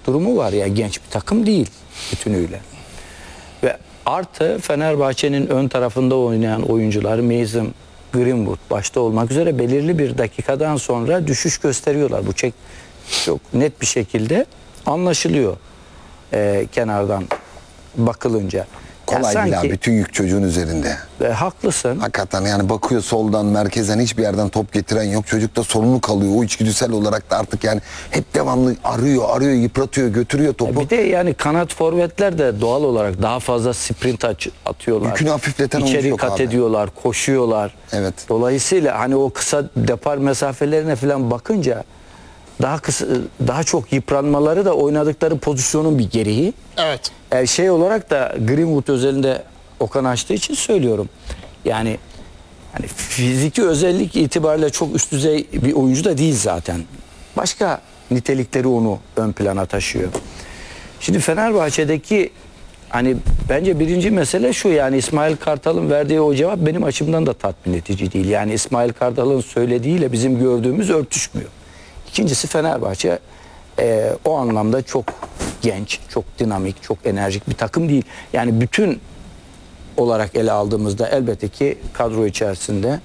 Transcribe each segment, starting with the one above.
durumu var ya, genç bir takım değil bütünüyle. Ve artı Fenerbahçe'nin ön tarafında oynayan oyuncular Mason Greenwood başta olmak üzere belirli bir dakikadan sonra düşüş gösteriyorlar. Bu çok net bir şekilde anlaşılıyor kenardan bakılınca. Kolay yani değil abi. Bütün yük çocuğun üzerinde. Haklısın. Hakikaten yani bakıyor soldan merkezden hiçbir yerden top getiren yok. Çocuk da sorumlu kalıyor. O içgüdüsel olarak da artık yani hep devamlı arıyor, yıpratıyor, götürüyor topu. Bir de yani kanat forvetler de doğal olarak daha fazla sprint atıyorlar. Yükünü hafifleten oyuncu İçeri yok kat abi. ediyorlar, koşuyorlar. Evet. Dolayısıyla hani o kısa depar mesafelerine falan bakınca daha çok yıpranmaları da oynadıkları pozisyonun bir gereği. Evet. Şey olarak da Greenwood özelinde Okan açtığı için söylüyorum. Yani fiziki özellik itibariyle çok üst düzey bir oyuncu da değil zaten. Başka nitelikleri onu ön plana taşıyor. Şimdi Fenerbahçe'deki hani bence birinci mesele şu, yani İsmail Kartal'ın verdiği o cevap benim açımdan da tatmin edici değil. Yani İsmail Kartal'ın söylediğiyle bizim gördüğümüz örtüşmüyor. İkincisi Fenerbahçe o anlamda çok genç, çok dinamik, çok enerjik bir takım değil. Yani bütün olarak ele aldığımızda elbette ki kadro içerisinde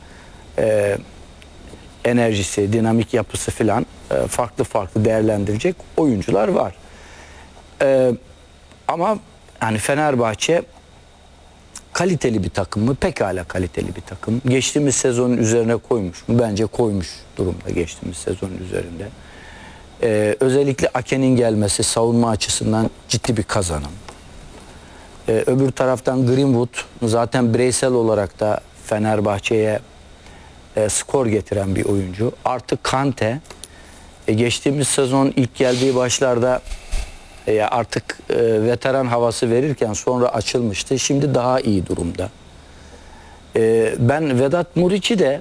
enerjisi, dinamik yapısı filan farklı farklı değerlendirecek oyuncular var. Ama yani Fenerbahçe kaliteli bir takım mı? Pekala kaliteli bir takım. Geçtiğimiz sezonun üzerine koymuş mu? Bence koymuş durumda geçtiğimiz sezonun üzerinde. Özellikle Ake'nin gelmesi savunma açısından ciddi bir kazanım. Öbür taraftan Greenwood zaten bireysel olarak da Fenerbahçe'ye skor getiren bir oyuncu. Artık Kante geçtiğimiz sezon ilk geldiği başlarda artık veteran havası verirken sonra açılmıştı. Şimdi daha iyi durumda. Ben Vedat Muriç'i de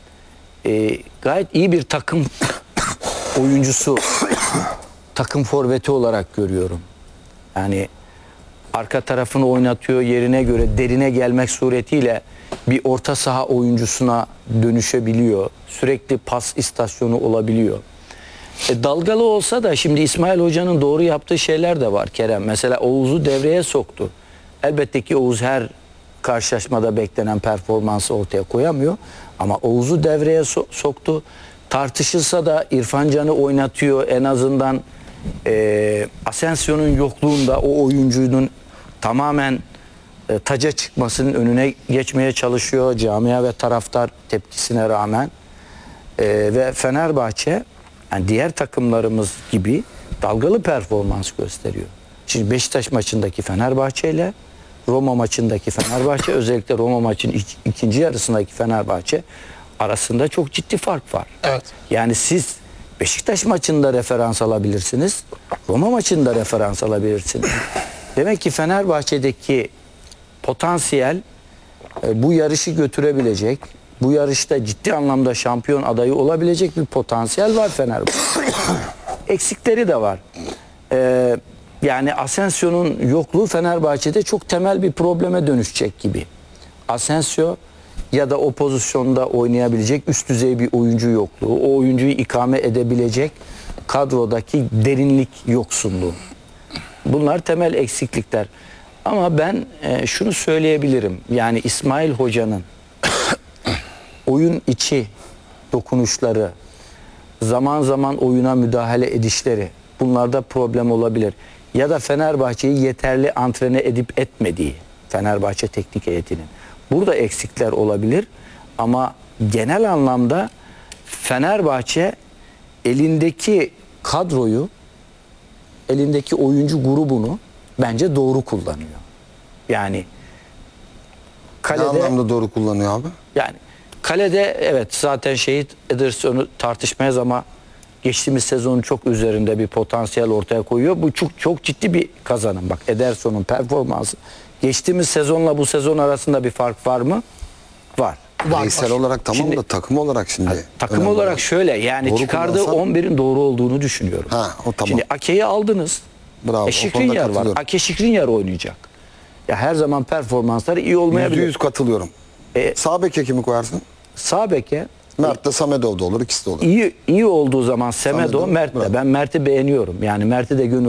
gayet iyi bir takım oyuncusu, takım forveti olarak görüyorum. Yani arka tarafını oynatıyor, yerine göre derine gelmek suretiyle bir orta saha oyuncusuna dönüşebiliyor. Sürekli pas istasyonu olabiliyor. Dalgalı olsa da şimdi İsmail Hoca'nın doğru yaptığı şeyler de var Kerem. Mesela Oğuz'u devreye soktu. Elbette ki Oğuz her karşılaşmada beklenen performansı ortaya koyamıyor. Ama Oğuz'u devreye soktu. Tartışılsa da İrfan Can'ı oynatıyor. En azından Asensio'nun yokluğunda o oyuncunun tamamen taca çıkmasının önüne geçmeye çalışıyor. Camia ve taraftar tepkisine rağmen. Ve Fenerbahçe yani diğer takımlarımız gibi dalgalı performans gösteriyor. Şimdi Beşiktaş maçındaki Fenerbahçe ile Roma maçındaki Fenerbahçe, özellikle Roma maçının ikinci yarısındaki Fenerbahçe arasında çok ciddi fark var. Evet. Yani siz Beşiktaş maçında referans alabilirsiniz, Roma maçında referans alabilirsiniz. Demek ki Fenerbahçe'deki potansiyel bu yarışı götürebilecek, bu yarışta ciddi anlamda şampiyon adayı olabilecek bir potansiyel var Fenerbahçe. Eksikleri de var. Yani Asensio'nun yokluğu Fenerbahçe'de çok temel bir probleme dönüşecek gibi. Asensio ya da o pozisyonda oynayabilecek üst düzey bir oyuncu yokluğu, o oyuncuyu ikame edebilecek kadrodaki derinlik yoksunluğu. Bunlar temel eksiklikler. Ama ben şunu söyleyebilirim. Yani İsmail Hoca'nın oyun içi dokunuşları, zaman zaman oyuna müdahale edişleri, bunlarda problem olabilir. Ya da Fenerbahçe'yi yeterli antrene edip etmediği, Fenerbahçe teknik heyetinin. Burada eksikler olabilir ama genel anlamda Fenerbahçe elindeki kadroyu, elindeki oyuncu grubunu bence doğru kullanıyor. Yani kalede, Ne anlamda doğru kullanıyor abi? yani kalede evet zaten Ederson'u tartışmayız ama geçtiğimiz sezonun çok üzerinde bir potansiyel ortaya koyuyor. Bu çok ciddi bir kazanım. Bak Ederson'un performansı geçtiğimiz sezonla bu sezon arasında bir fark var mı? Var. Bireysel olarak tamam Şimdi, da takım olarak şimdi. Takım olarak şöyle yani Doğru çıkardığı kullansan- 11'in doğru olduğunu düşünüyorum. Ha, o tamam. Şimdi Ake'yi aldınız. Bravo, o Şikrinyar konuda var. katılıyorum. Ake Şikrinyar oynayacak. Ya her zaman performansları iyi olmayabilir. %100 katılıyorum. Sağ beke kimi koyarsın? Sağ beke Mert de Samedov da olur, ikisi de olur. iyi olduğu zaman Semedo, Semedo, Mert de. bravo. Ben Mert'i beğeniyorum. Yani Mert'i de gönül